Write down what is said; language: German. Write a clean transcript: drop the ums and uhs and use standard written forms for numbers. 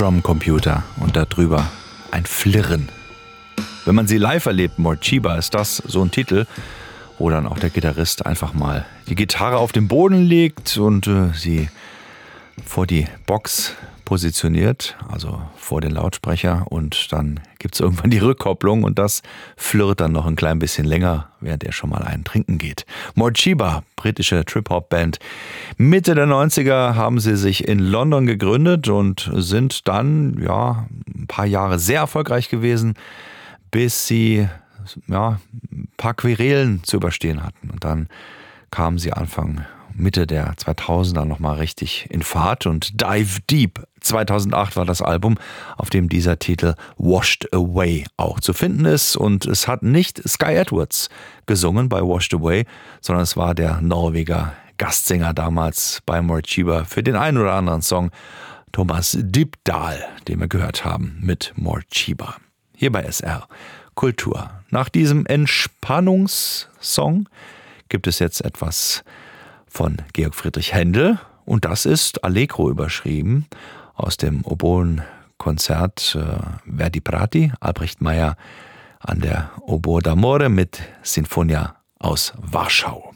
Drumcomputer und darüber ein Flirren. Wenn man sie live erlebt, Morcheeba, ist das so ein Titel, wo dann auch der Gitarrist einfach mal die Gitarre auf den Boden legt und sie vor die Box positioniert, also vor den Lautsprecher, und dann gibt es irgendwann die Rückkopplung und das flirrt dann noch ein klein bisschen länger, während er schon mal einen trinken geht. Morcheeba, britische Trip-Hop-Band. Mitte der 90er haben sie sich in London gegründet und sind dann ein paar Jahre sehr erfolgreich gewesen, bis sie ein paar Querelen zu überstehen hatten. Und dann kamen sie Mitte der 2000er nochmal richtig in Fahrt und Dive Deep 2008 war das Album, auf dem dieser Titel Washed Away auch zu finden ist. Und es hat nicht Sky Edwards gesungen bei Washed Away, sondern es war der Norweger Gastsänger damals bei Morcheeba für den einen oder anderen Song, Thomas Dybdahl, den wir gehört haben mit Morcheeba. Hier bei SR Kultur. Nach diesem Entspannungssong gibt es jetzt etwas von Georg Friedrich Händel und das ist Allegro überschrieben aus dem Oboenkonzert Verdi Prati, Albrecht Meyer an der Oboe d'Amore mit Sinfonia aus Warschau.